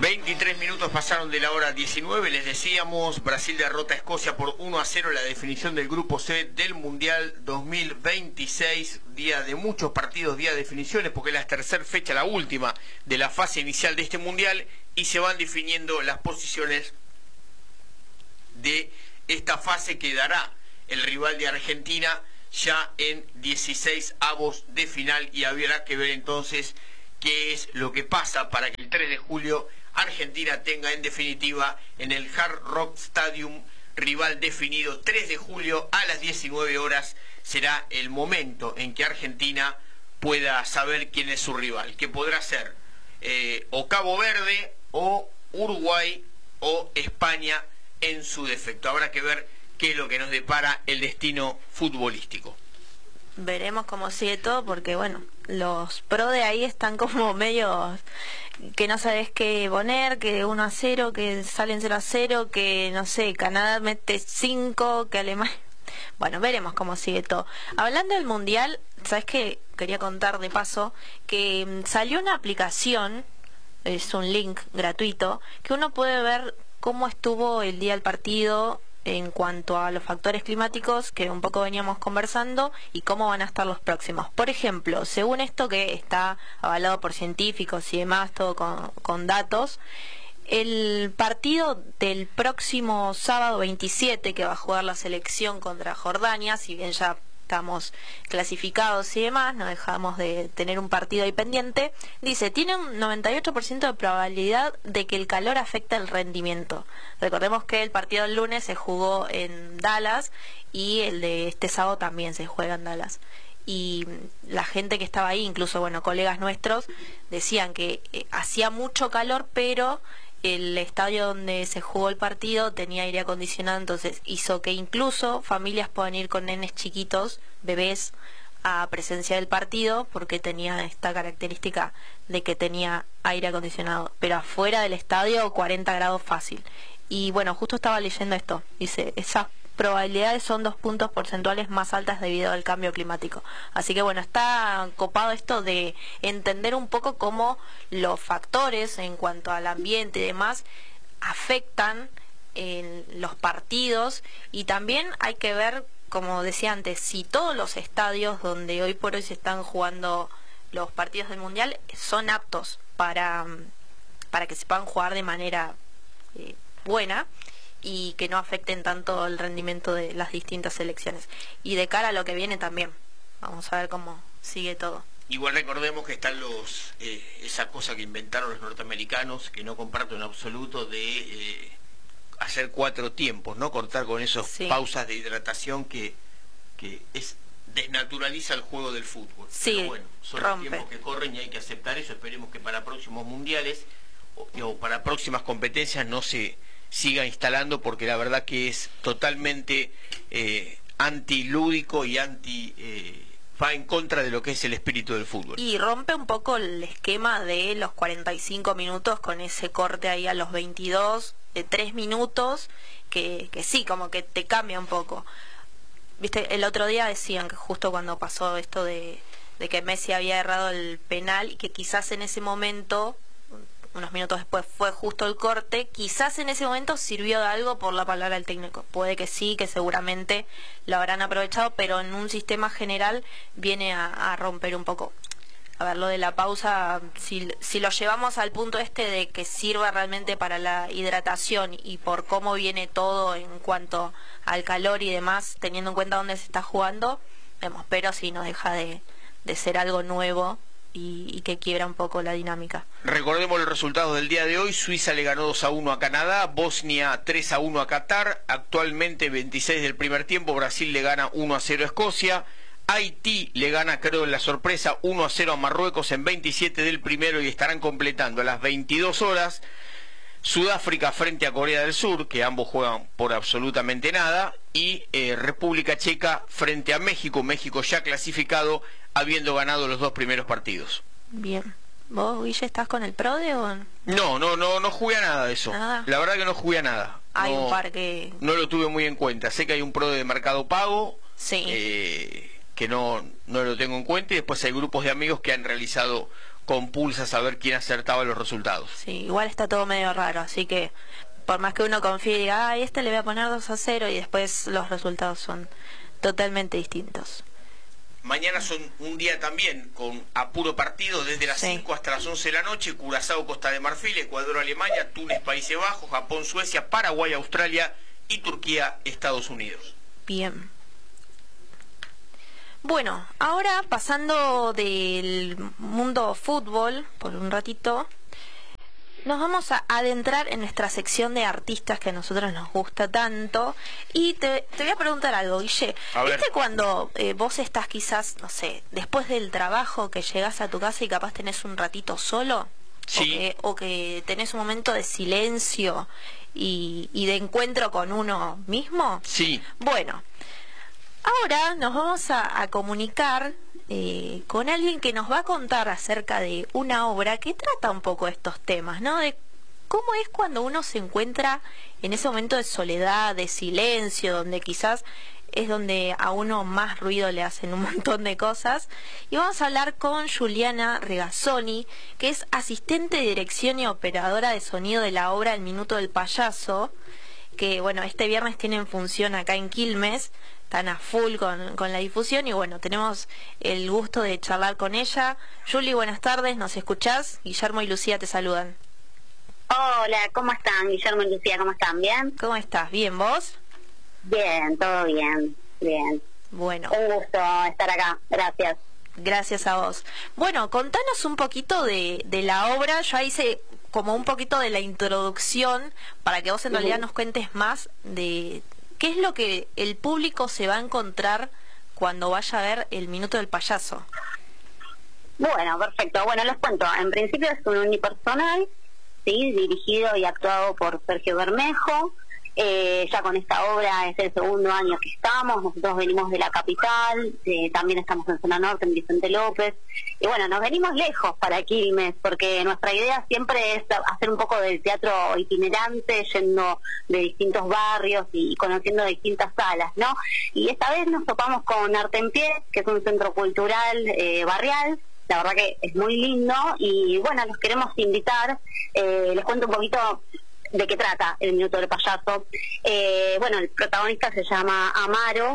23 minutos pasaron de la hora 19, les decíamos, Brasil derrota a Escocia por 1-0 la definición del Grupo C del Mundial 2026, día de muchos partidos, día de definiciones, porque es la tercera fecha, la última de la fase inicial de este Mundial, y se van definiendo las posiciones de esta fase que dará el rival de Argentina ya en 16avos de final, y habrá que ver entonces qué es lo que pasa para que el 3 de julio Argentina tenga en definitiva en el Hard Rock Stadium rival definido. 3 de julio a las 19 horas será el momento en que Argentina pueda saber quién es su rival, que podrá ser o Cabo Verde o Uruguay o España en su defecto. Habrá que ver qué es lo que nos depara el destino futbolístico. Veremos cómo sigue todo, porque bueno, los pro de ahí están como medio que no sabes qué poner, que 1-0, que salen 0-0, que no sé, Canadá mete 5, que Alemania... Bueno, veremos cómo sigue todo. Hablando del Mundial, ¿sabes qué? Quería contar de paso que salió una aplicación, es un link gratuito, que uno puede ver cómo estuvo el día del partido en cuanto a los factores climáticos que un poco veníamos conversando y cómo van a estar los próximos. Por ejemplo, según esto que está avalado por científicos y demás, todo con datos, el partido del próximo sábado 27 que va a jugar la selección contra Jordania, si bien ya estamos clasificados y demás, no dejamos de tener un partido ahí pendiente, dice, tiene un 98% de probabilidad de que el calor afecte el rendimiento. Recordemos que el partido del lunes se jugó en Dallas y el de este sábado también se juega en Dallas. Y la gente que estaba ahí, incluso bueno, colegas nuestros, decían que hacía mucho calor, pero el estadio donde se jugó el partido tenía aire acondicionado, entonces hizo que incluso familias puedan ir con nenes chiquitos, bebés, a presenciar el partido, porque tenía esta característica de que tenía aire acondicionado. Pero afuera del estadio 40 grados fácil. Y bueno, justo estaba leyendo esto, dice, esas probabilidades son 2 puntos porcentuales más altas debido al cambio climático. Así que bueno, está copado esto de entender un poco cómo los factores en cuanto al ambiente y demás afectan en los partidos, y también hay que ver, como decía antes, si todos los estadios donde hoy por hoy se están jugando los partidos del Mundial son aptos para que se puedan jugar de manera buena y que no afecten tanto el rendimiento de las distintas selecciones. Y de cara a lo que viene también, vamos a ver cómo sigue todo. Igual recordemos que están esa cosa que inventaron los norteamericanos, que no comparto en absoluto, de hacer 4 tiempos, ¿no? Cortar con esos pausas de hidratación que desnaturaliza el juego del fútbol. Sí, pero bueno, son los tiempos que corren y hay que aceptar eso. Esperemos que para próximos mundiales o para próximas competencias no se siga instalando, porque la verdad que es totalmente antilúdico y va en contra de lo que es el espíritu del fútbol. Y rompe un poco el esquema de los 45 minutos con ese corte ahí a los 22 de 3 minutos, que sí, como que te cambia un poco. Viste, el otro día decían que justo cuando pasó esto de que Messi había errado el penal y que quizás en ese momento, unos minutos después fue justo el corte, quizás en ese momento sirvió de algo por la palabra del técnico. Puede que sí, que seguramente lo habrán aprovechado, pero en un sistema general viene a romper un poco. A ver, lo de la pausa, si lo llevamos al punto de que sirva realmente para la hidratación y por cómo viene todo en cuanto al calor y demás, teniendo en cuenta dónde se está jugando, vemos, pero sí no deja de ser algo nuevo y que quiebra un poco la dinámica. Recordemos los resultados del día de hoy. Suiza le ganó 2-1 a Canadá, Bosnia 3-1 a Qatar, actualmente 26 del primer tiempo, Brasil le gana 1-0 a Escocia, Haití le gana, creo en la sorpresa, 1-0 a Marruecos en 27 del primero, y estarán completando a las 22 horas Sudáfrica frente a Corea del Sur, que ambos juegan por absolutamente nada, y República Checa frente a México, México ya clasificado, habiendo ganado los 2 primeros partidos. Bien. ¿Vos, Guille, estás con el PRODE o no? No jugué a nada de eso. ¿Nada? La verdad que no jugué a nada. Hay un par que... No lo tuve muy en cuenta. Sé que hay un PRODE de Mercado Pago, sí, que no lo tengo en cuenta, y después hay grupos de amigos que han realizado compulsa saber quién acertaba los resultados. Sí, igual está todo medio raro, así que por más que uno confíe y diga, le voy a poner 2-0 y después los resultados son totalmente distintos. Mañana son un día también con apuro partido desde las 5 hasta las 11 de la noche, Curazao, Costa de Marfil, Ecuador, Alemania, Túnez, Países Bajos, Japón, Suecia, Paraguay, Australia y Turquía, Estados Unidos. Bien. Bueno, ahora pasando del mundo fútbol por un ratito, nos vamos a adentrar en nuestra sección de artistas que a nosotros nos gusta tanto. Y te voy a preguntar algo, Guille. ¿Viste cuando vos estás quizás, no sé, después del trabajo que llegás a tu casa y capaz tenés un ratito solo? Sí. O que tenés un momento de silencio y de encuentro con uno mismo. Sí. Bueno, ahora nos vamos a comunicar con alguien que nos va a contar acerca de una obra que trata un poco estos temas, ¿no? De cómo es cuando uno se encuentra en ese momento de soledad, de silencio, donde quizás es donde a uno más ruido le hacen un montón de cosas. Y vamos a hablar con Juliana Regazzoni, que es asistente de dirección y operadora de sonido de la obra El Minuto del Payaso, que bueno, este viernes tienen función acá en Quilmes. Están a full con la difusión y bueno, tenemos el gusto de charlar con ella. Juli, buenas tardes, ¿nos escuchás? Guillermo y Lucía te saludan. Hola, ¿cómo están? Guillermo y Lucía, ¿cómo están? ¿Bien? ¿Cómo estás? ¿Bien, vos? Bien, todo bien, bien. Bueno. Un gusto estar acá, gracias. Gracias a vos. Bueno, contanos un poquito de la obra. Yo hice como un poquito de la introducción para que vos en realidad nos cuentes más de qué es lo que el público se va a encontrar cuando vaya a ver El Minuto del Payaso. Bueno, perfecto. Bueno, les cuento. En principio es un unipersonal, ¿sí? Dirigido y actuado por Sergio Bermejo. Ya con esta obra es el segundo año que estamos. Nosotros venimos de la capital, también estamos en zona norte, en Vicente López. Y bueno, nos venimos lejos para Quilmes, porque nuestra idea siempre es hacer un poco del teatro itinerante, yendo de distintos barrios y conociendo distintas salas, ¿no? Y esta vez nos topamos con Arte en Pie, que es un centro cultural barrial. La verdad que es muy lindo y bueno, los queremos invitar. Les cuento un poquito de qué trata El Minuto del Payaso. Bueno, el protagonista se llama Amaro.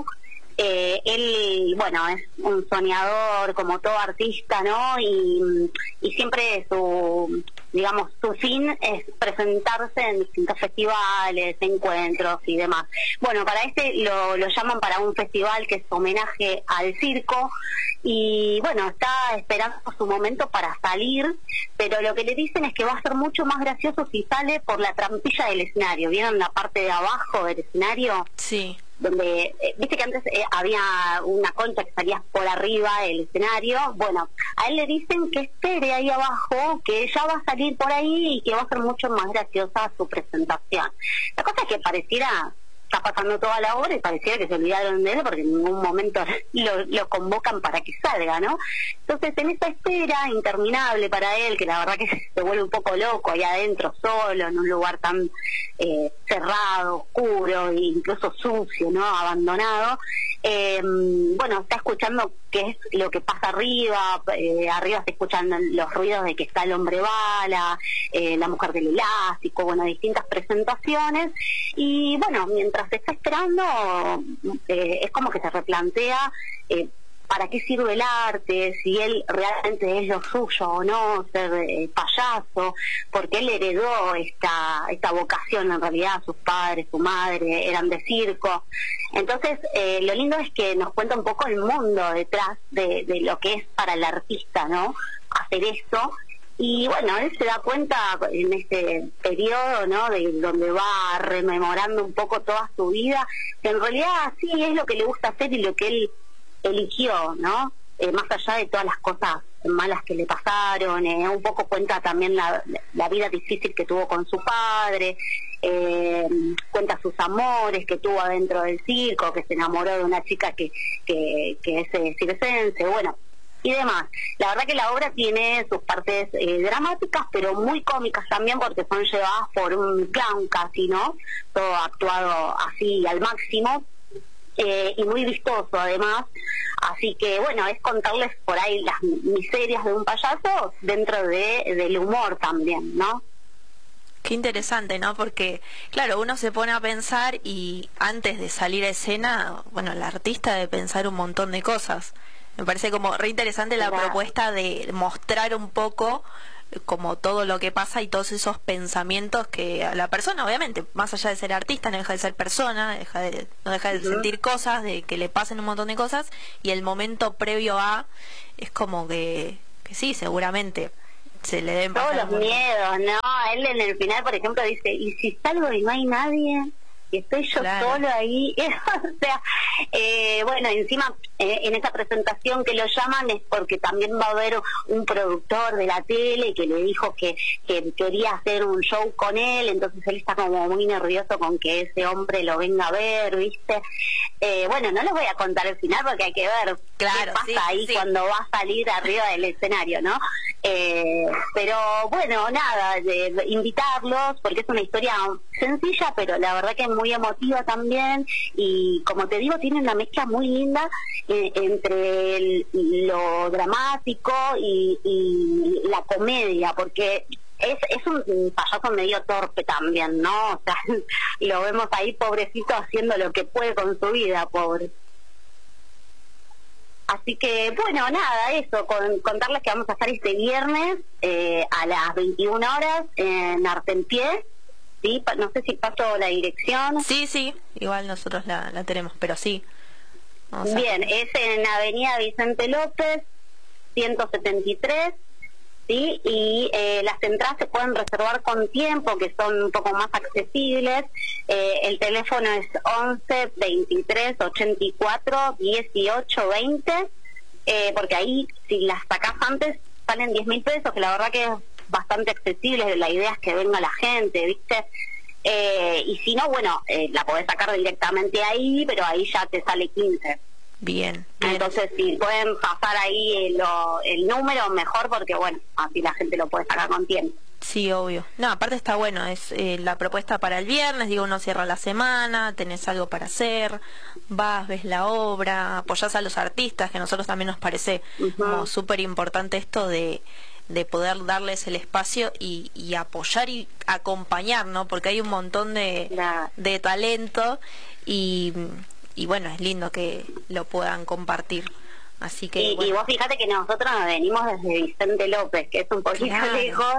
Él, bueno, es un soñador como todo artista, ¿no? Y siempre digamos, su fin es presentarse en distintos festivales, encuentros y demás. Bueno, para lo llaman para un festival que es homenaje al circo y bueno, está esperando su momento para salir, pero lo que le dicen es que va a ser mucho más gracioso si sale por la trampilla del escenario. ¿Vieron la parte de abajo del escenario? Sí. Donde, viste que antes había una concha que salía por arriba del escenario. Bueno, a él le dicen que espere ahí abajo, que ya va a salir por ahí y que va a ser mucho más graciosa su presentación. La cosa es que pareciera, está pasando toda la obra y pareciera que se olvidaron de él porque en ningún momento lo convocan para que salga, ¿no? Entonces, en esa espera interminable para él, que la verdad que se vuelve un poco loco ahí adentro, solo, en un lugar tan cerrado, oscuro e incluso sucio, ¿no? Abandonado. Bueno, está escuchando qué es lo que pasa arriba. Arriba se escuchan los ruidos de que está el hombre bala, la mujer del elástico, bueno, distintas presentaciones. Y bueno, mientras está esperando, es como que se replantea para qué sirve el arte, si él realmente es lo suyo o no, ser payaso, porque él heredó esta vocación. En realidad sus padres, su madre eran de circo. Entonces lo lindo es que nos cuenta un poco el mundo detrás de lo que es para el artista, ¿no? Hacer esto. Y bueno, él se da cuenta en este periodo, ¿no? De donde va rememorando un poco toda su vida, que en realidad sí es lo que le gusta hacer y lo que él eligió, ¿no? Más allá de todas las cosas malas que le pasaron, un poco cuenta también la vida difícil que tuvo con su padre, cuenta sus amores que tuvo adentro del circo, que se enamoró de una chica que es circense, bueno, y demás. La verdad que la obra tiene sus partes dramáticas, pero muy cómicas también, porque son llevadas por un clown casi, ¿no? Todo actuado así al máximo. y muy vistoso además. Así que bueno, es contarles por ahí las miserias de un payaso dentro del humor también, ¿no? Qué interesante, ¿no? Porque, claro, uno se pone a pensar y antes de salir a escena, bueno, el artista debe pensar un montón de cosas. Me parece como re interesante la propuesta de mostrar un poco como todo lo que pasa y todos esos pensamientos que a la persona, obviamente, más allá de ser artista, no deja de ser persona, no deja de sentir cosas, de que le pasen un montón de cosas, y el momento previo a, es como que sí, seguramente se le den todos los miedos, ¿no? Él en el final, por ejemplo, dice, ¿y si salgo y no hay nadie? Y estoy yo solo ahí. O sea, bueno, encima en esa presentación que lo llaman es porque también va a haber un productor de la tele que le dijo que quería hacer un show con él, entonces él está como muy nervioso con que ese hombre lo venga a ver, ¿viste? Bueno, no les voy a contar el final porque hay que ver qué pasa ahí cuando va a salir arriba del escenario, ¿no? Pero bueno, nada, invitarlos porque es una historia sencilla, pero la verdad que es muy emotiva también, y como te digo, tiene una mezcla muy linda entre lo dramático y la comedia, porque es un payaso medio torpe también, ¿no? O sea, lo vemos ahí pobrecito haciendo lo que puede con su vida, pobre. Así que, bueno, nada, eso, contarles que vamos a estar este viernes a las 21 horas en Artempié, ¿sí? No sé si paso la dirección. Sí, igual nosotros la tenemos, pero sí. Bien, es en Avenida Vicente López, 173, ¿sí? Y las entradas se pueden reservar con tiempo, que son un poco más accesibles. El teléfono es 11 23 84 18 20, porque ahí si las sacás antes salen 10.000 pesos, que la verdad que es bastante accesible. La idea es que venga la gente, ¿viste? Y si no, bueno, la podés sacar directamente ahí, pero ahí ya te sale 15. Bien. Entonces, si pueden pasar ahí el número, mejor, porque bueno, así la gente lo puede sacar con tiempo. Sí, obvio. No, aparte está bueno, es la propuesta para el viernes, digo, uno cierra la semana, tenés algo para hacer, vas, ves la obra, apoyás a los artistas, que a nosotros también nos parece como súper importante esto de poder darles el espacio y apoyar y acompañar, ¿no? Porque hay un montón de talento y bueno, es lindo que lo puedan compartir. Así que y vos fíjate que nosotros venimos desde Vicente López, que es un poquito lejos,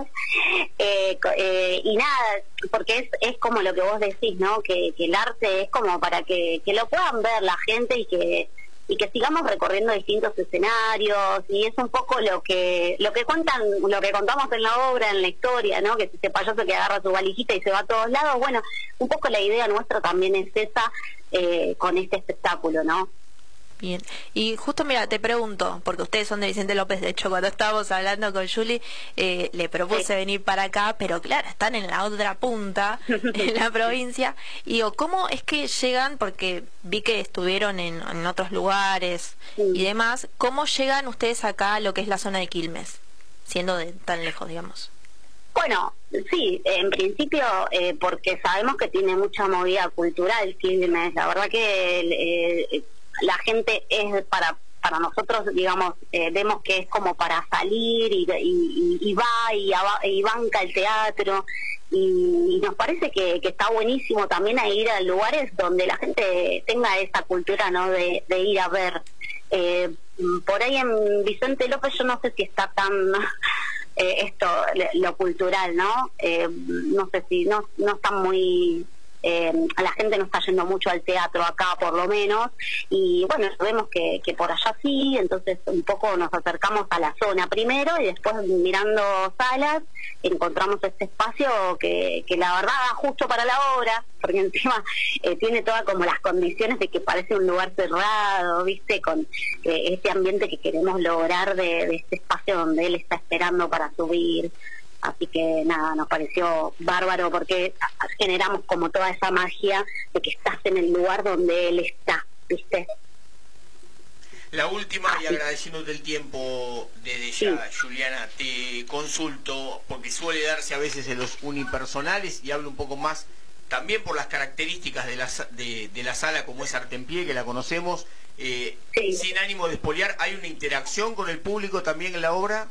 y nada, porque es como lo que vos decís, ¿no? Que el arte es como para que lo puedan ver la gente y que sigamos recorriendo distintos escenarios, y es un poco lo que cuentan, lo que contamos en la obra, en la historia, ¿no? Que ese payaso que agarra su valijita y se va a todos lados. Bueno, un poco la idea nuestra también es esa, con este espectáculo, ¿no? Bien, y justo mira, te pregunto, porque ustedes son de Vicente López, de hecho cuando estábamos hablando con Juli, le propuse venir para acá, pero claro, están en la otra punta, en la provincia, y digo, ¿cómo es que llegan? Porque vi que estuvieron en otros lugares y demás, ¿cómo llegan ustedes acá a lo que es la zona de Quilmes, siendo de tan lejos, digamos? Bueno, sí, en principio porque sabemos que tiene mucha movida cultural Quilmes, la verdad que la gente es para nosotros, digamos, vemos que es como para salir y banca el teatro, y nos parece que está buenísimo también a ir a lugares donde la gente tenga esa cultura, ¿no? De ir a ver. Por ahí en Vicente López yo no sé si está tan lo cultural, ¿no? No sé si no está muy... a la gente no está yendo mucho al teatro acá, por lo menos, y bueno, vemos que por allá sí, entonces un poco nos acercamos a la zona primero y después, mirando salas, encontramos este espacio que la verdad da justo para la obra, porque encima tiene todas como las condiciones de que parece un lugar cerrado, ¿viste? Con este ambiente que queremos lograr de este espacio donde él está esperando para subir. Así que nada, nos pareció bárbaro porque generamos como toda esa magia de que estás en el lugar donde él está, ¿viste? La última, y agradeciéndote el tiempo desde ya, Juliana, te consulto, porque suele darse a veces en los unipersonales, y hablo un poco más también por las características de la sala como es Arte en Pie, que la conocemos, Sí. sin ánimo de espoliar, ¿hay una interacción con el público también en la obra?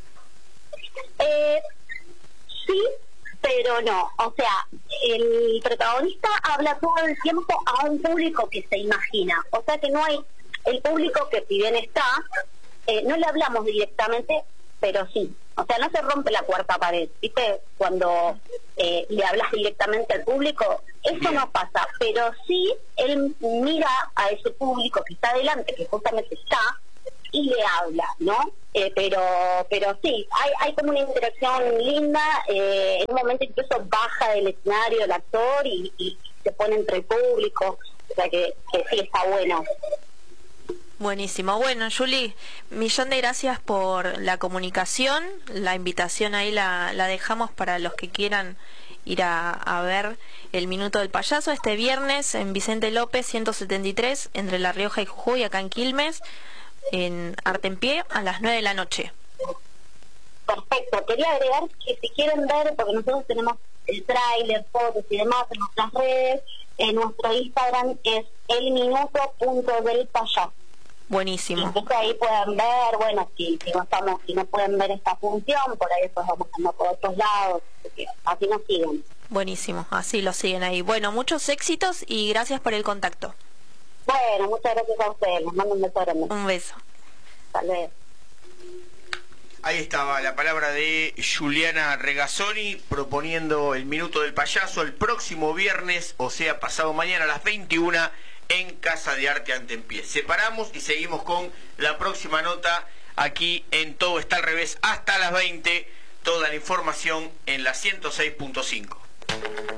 Sí, pero no. O sea, el protagonista habla todo el tiempo a un público que se imagina. O sea que no hay... El público que si bien está, no le hablamos directamente, pero sí. O sea, no se rompe la cuarta pared. ¿Viste? Cuando le hablas directamente al público, eso no pasa. Pero sí, él mira a ese público que está adelante, que justamente está, y le habla, ¿no? Pero sí, hay como una interacción linda. En un momento incluso baja del escenario el actor y se pone entre el público. O sea que sí está bueno. Buenísimo. Bueno, Juli, millón de gracias por la comunicación. La invitación ahí la dejamos para los que quieran ir a ver el Minuto del Payaso este viernes en Vicente López 173, entre La Rioja y Jujuy, acá en Quilmes, en Arte en Pie, a las 9 de la noche. Perfecto. Quería agregar que si quieren ver, porque nosotros tenemos el tráiler, fotos y demás en nuestras redes, en nuestro Instagram es elminuto.delpayaso. Buenísimo. Entonces ahí pueden ver, bueno, si no pueden ver esta función, por ahí después vamos a andar por otros lados, porque así nos siguen. Buenísimo, así lo siguen ahí. Bueno, muchos éxitos y gracias por el contacto. Bueno, muchas gracias a ustedes, les mando un beso grande. Un beso. Hasta luego. Ahí estaba la palabra de Juliana Regazzoni proponiendo el Minuto del Payaso el próximo viernes, o sea, pasado mañana a las 21 en Casa de Arte Arte en Pie. Separamos y seguimos con la próxima nota aquí en Todo Está al Revés hasta las 20. Toda la información en la 106.5.